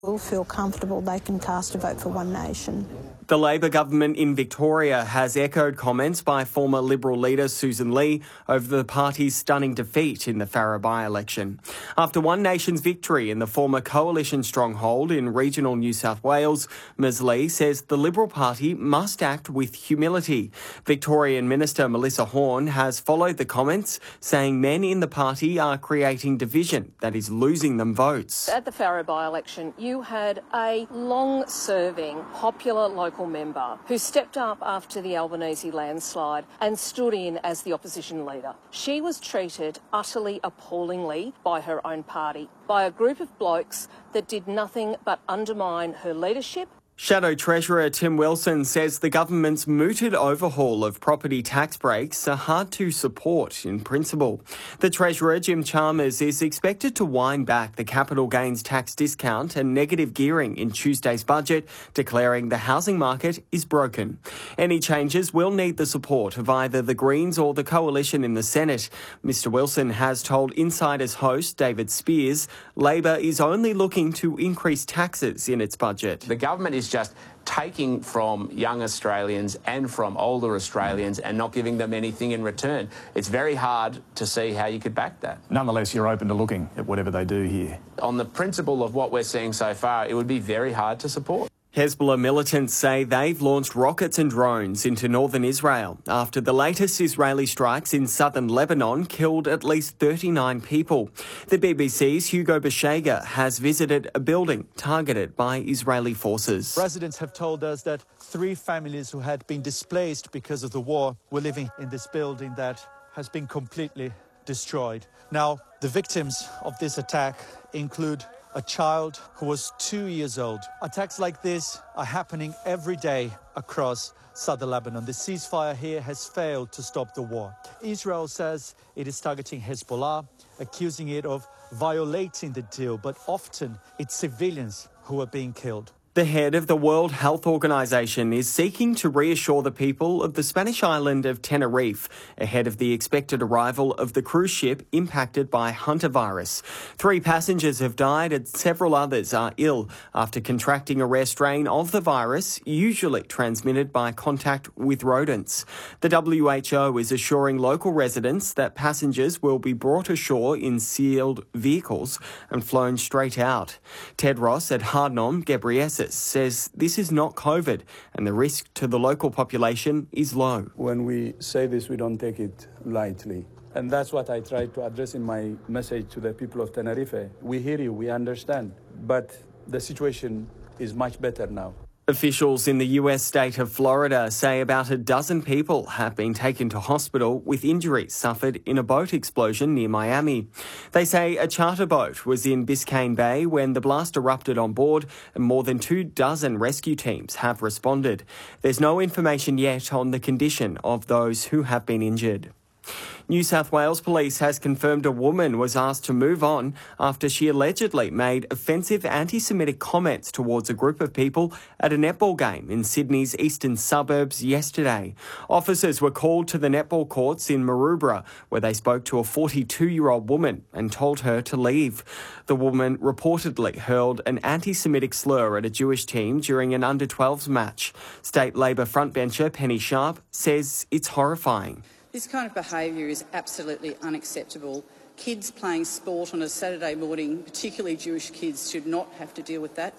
will feel comfortable they can cast a vote for One Nation. The Labor government in Victoria has echoed comments by former Liberal leader Susan Lee over the party's stunning defeat in the Farrer by-election. After One Nation's victory in the former coalition stronghold in regional New South Wales, Ms Lee says the Liberal Party must act with humility. Victorian Minister Melissa Horne has followed the comments, saying men in the party are creating division that is losing them votes. At the Farrer by-election, you had a long-serving, popular local member who stepped up after the Albanese landslide and stood in as the opposition leader. She was treated utterly appallingly by her own party, by a group of blokes that did nothing but undermine her leadership. Shadow Treasurer Tim Wilson says the government's mooted overhaul of property tax breaks are hard to support in principle. The Treasurer, Jim Chalmers, is expected to wind back the capital gains tax discount and negative gearing in Tuesday's budget, declaring the housing market is broken. Any changes will need the support of either the Greens or the Coalition in the Senate. Mr Wilson has told Insider's host David Spears Labor is only looking to increase taxes in its budget. The government is just taking from young Australians and from older Australians and not giving them anything in return. It's very hard to see how you could back that. Nonetheless, you're open to looking at whatever they do here. On the principle of what we're seeing so far, it would be very hard to support. Hezbollah militants say they've launched rockets and drones into northern Israel after the latest Israeli strikes in southern Lebanon killed at least 39 people. The BBC's Hugo Beshega has visited a building targeted by Israeli forces. Residents have told us that 3 families who had been displaced because of the war were living in this building that has been completely destroyed. Now, the victims of this attack include a child who was 2 years old. Attacks like this are happening every day across southern Lebanon. The ceasefire here has failed to stop the war. Israel says it is targeting Hezbollah, accusing it of violating the deal, but often it's civilians who are being killed. The head of the World Health Organization is seeking to reassure the people of the Spanish island of Tenerife ahead of the expected arrival of the cruise ship impacted by hantavirus. 3 passengers have died and several others are ill after contracting a rare strain of the virus, usually transmitted by contact with rodents. The WHO is assuring local residents that passengers will be brought ashore in sealed vehicles and flown straight out. Tedros Adhanom Ghebreyesus says this is not COVID and the risk to the local population is low. When we say this, we don't take it lightly. And that's what I try to address in my message to the people of Tenerife. We hear you, we understand, but the situation is much better now. Officials in the US state of Florida say about a dozen people have been taken to hospital with injuries suffered in a boat explosion near Miami. They say a charter boat was in Biscayne Bay when the blast erupted on board and more than 24 rescue teams have responded. There's no information yet on the condition of those who have been injured. New South Wales Police has confirmed a woman was asked to move on after she allegedly made offensive anti-Semitic comments towards a group of people at a netball game in Sydney's eastern suburbs yesterday. Officers were called to the netball courts in Maroubra, where they spoke to a 42-year-old woman and told her to leave. The woman reportedly hurled an anti-Semitic slur at a Jewish team during an under-12s match. State Labor frontbencher Penny Sharp says it's horrifying. This kind of behaviour is absolutely unacceptable. Kids playing sport on a Saturday morning, particularly Jewish kids, should not have to deal with that.